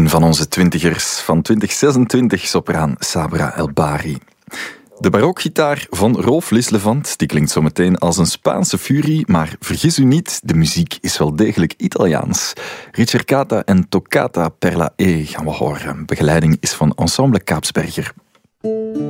Een van onze twintigers van 2026, sopraan Sabra El Bari. De barokgitaar van Rolf Lislevant, die klinkt zo meteen als een Spaanse furie, maar vergis u niet, de muziek is wel degelijk Italiaans. Ricercata en Toccata per la E gaan we horen. Begeleiding is van Ensemble Kaapsberger.